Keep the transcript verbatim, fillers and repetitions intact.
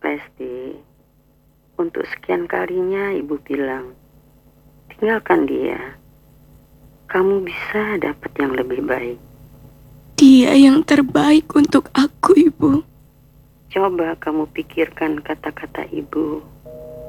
Resti, untuk sekian kalinya ibu bilang, tinggalkan dia. Kamu bisa dapat yang lebih baik. Dia yang terbaik untuk aku, Ibu. Coba kamu pikirkan kata-kata ibu.